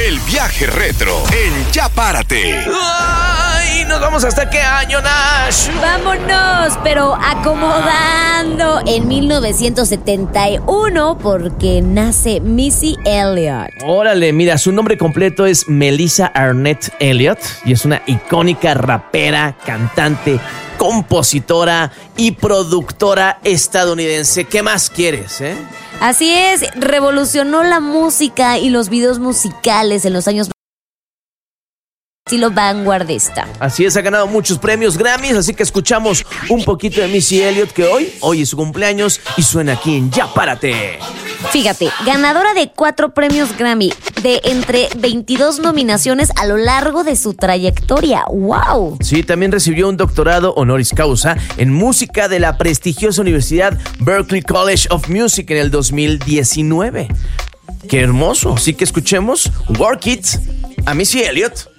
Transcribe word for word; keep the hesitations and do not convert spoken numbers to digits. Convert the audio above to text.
El viaje retro en Ya Párate. ¡Ay! ¿Nos vamos hasta qué año, Nash? Vámonos, pero acomodando en mil novecientos setenta y uno porque nace Missy Elliott. Órale, mira, su nombre completo es Melissa Arnett Elliott y es una icónica rapera, cantante, compositora y productora estadounidense. ¿Qué más quieres, eh? Así es, revolucionó la música y los videos musicales en los años estilo vanguardista. Así es, ha ganado muchos premios Grammys, así que escuchamos un poquito de Missy Elliott, que hoy, hoy es su cumpleaños y suena aquí en Ya Párate. Fíjate, ganadora de cuatro premios Grammy, de entre veintidós nominaciones a lo largo de su trayectoria. ¡Wow! Sí, también recibió un doctorado honoris causa en música de la prestigiosa Universidad Berklee College of Music en el dos mil diecinueve. ¡Qué hermoso! Así que escuchemos Work It a Missy Elliott.